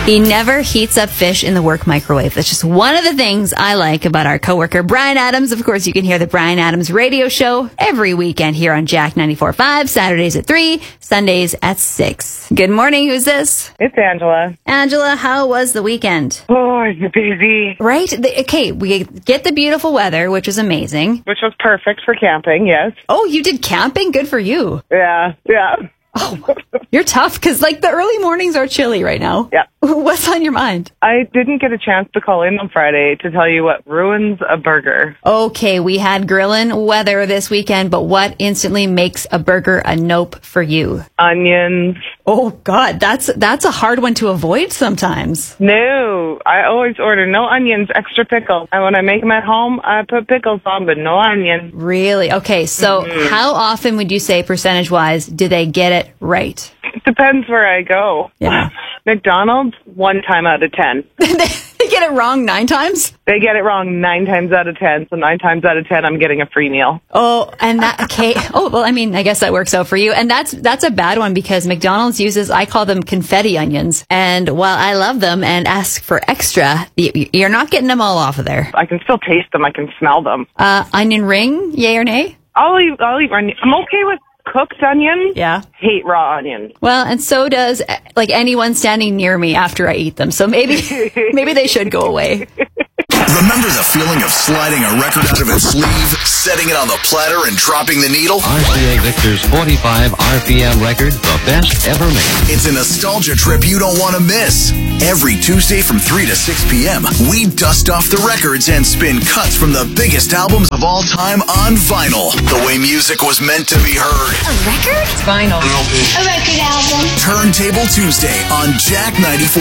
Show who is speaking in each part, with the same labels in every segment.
Speaker 1: He never heats up fish in the work microwave. That's just one of the things I like about our coworker, Brian Adams. Of course, you can hear the Brian Adams radio show every weekend here on Jack 94.5, Saturdays at 3, Sundays at 6. Good morning. Who's this?
Speaker 2: It's Angela.
Speaker 1: Angela, how was the weekend?
Speaker 2: Oh, it's busy.
Speaker 1: Right? Okay, we get the beautiful weather, which is amazing.
Speaker 2: Which was perfect for camping, yes.
Speaker 1: Oh, you did camping? Good for you.
Speaker 2: Yeah.
Speaker 1: Oh, you're tough because, the early mornings are chilly right now.
Speaker 2: Yeah.
Speaker 1: What's on your mind?
Speaker 2: I didn't get a chance to call in on Friday to tell you what ruins a burger.
Speaker 1: Okay, we had grillin' weather this weekend, but what instantly makes a burger a nope for you?
Speaker 2: Onions.
Speaker 1: Oh, God, that's a hard one to avoid sometimes.
Speaker 2: No, I always order no onions, extra pickle. And when I make them at home, I put pickles on, but no onion.
Speaker 1: Really? Okay, so how often would you say, percentage-wise, do they get it right?
Speaker 2: It depends where I go.
Speaker 1: Yeah.
Speaker 2: McDonald's, 1 time out of 10.
Speaker 1: They get it wrong 9 times?
Speaker 2: They get it wrong 9 times out of 10, so 9 times out of 10, I'm getting a free meal.
Speaker 1: Oh, and okay. Oh, well, I mean, I guess that works out for you. And that's a bad one because McDonald's uses, I call them confetti onions. And while I love them and ask for extra, you're not getting them all off of there.
Speaker 2: I can still taste them. I can smell them.
Speaker 1: Onion ring, yay or nay?
Speaker 2: I'll eat onion. I'm okay with cooked onions.
Speaker 1: Yeah.
Speaker 2: Hate raw onions.
Speaker 1: Well, and so does anyone standing near me after I eat them. So maybe they should go away.
Speaker 3: Remember the feeling of sliding a record out of its sleeve, setting it on the platter, and dropping the needle?
Speaker 4: RCA Victor's 45 RPM record, the best ever made.
Speaker 3: It's a nostalgia trip you don't want to miss. Every Tuesday from 3 to 6 p.m., we dust off the records and spin cuts from the biggest albums of all time on vinyl. The way music was meant to be heard.
Speaker 5: A record? It's vinyl. A record album.
Speaker 3: Turntable Tuesday on Jack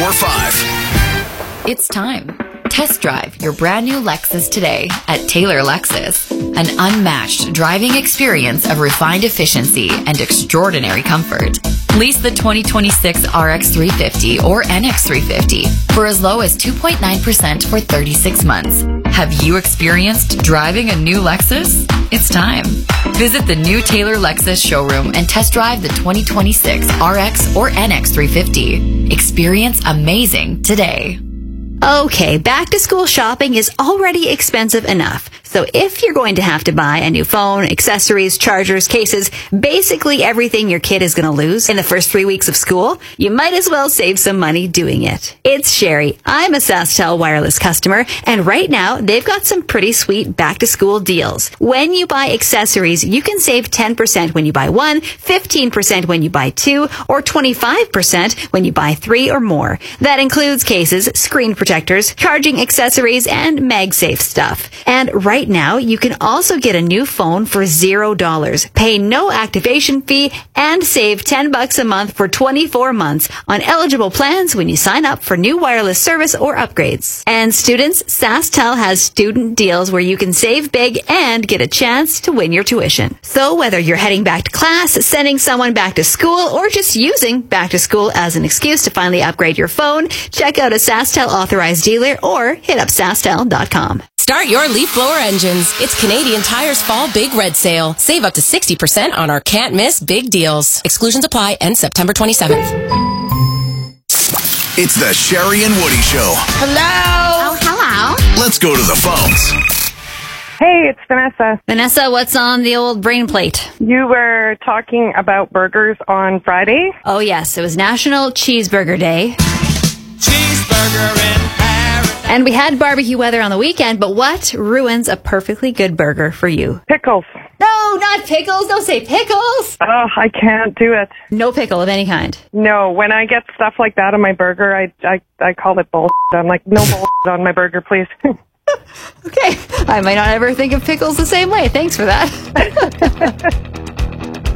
Speaker 3: 94.5.
Speaker 6: It's time. Test drive your brand new Lexus today at Taylor Lexus. An unmatched driving experience of refined efficiency and extraordinary comfort. Lease the 2026 RX 350 or NX 350 for as low as 2.9% for 36 months. Have you experienced driving a new Lexus? It's time. Visit the new Taylor Lexus showroom and test drive the 2026 RX or NX 350. Experience amazing today.
Speaker 1: Okay, back to school shopping is already expensive enough. So if you're going to have to buy a new phone, accessories, chargers, cases, basically everything your kid is going to lose in the first 3 weeks of school, you might as well save some money doing it. It's Sherry. I'm a SaskTel wireless customer, and right now they've got some pretty sweet back to school deals. When you buy accessories, you can save 10% when you buy 1, 15% when you buy 2, or 25% when you buy 3 or more. That includes cases, screen protectors, charging accessories, and MagSafe stuff. And right now, you can also get a new phone for $0, pay no activation fee, and save $10 a month for 24 months on eligible plans when you sign up for new wireless service or upgrades. And students, SaskTel has student deals where you can save big and get a chance to win your tuition. So whether you're heading back to class, sending someone back to school, or just using back to school as an excuse to finally upgrade your phone, check out a SaskTel authorized dealer or hit up SaskTel.com.
Speaker 7: Start your leaf blower engines. It's Canadian Tire's Fall Big Red Sale. Save up to 60% on our can't miss big deals. Exclusions apply. End September 27th.
Speaker 3: It's the Sherry and Woody Show.
Speaker 5: Hello. Oh, hello.
Speaker 3: Let's go to the phones.
Speaker 2: Hey, it's Vanessa.
Speaker 1: Vanessa, what's on the old brain plate?
Speaker 2: You were talking about burgers on Friday.
Speaker 1: Oh, yes. It was National Cheeseburger Day.
Speaker 8: Cheeseburger in Paris.
Speaker 1: And we had barbecue weather on the weekend, but what ruins a perfectly good burger for you?
Speaker 2: Pickles.
Speaker 1: No, not pickles. Don't say pickles.
Speaker 2: Oh, I can't do it.
Speaker 1: No pickle of any kind.
Speaker 2: No, when I get stuff like that on my burger, I call it bullshit. I'm like, no bullshit on my burger, please.
Speaker 1: Okay. I might not ever think of pickles the same way. Thanks for that.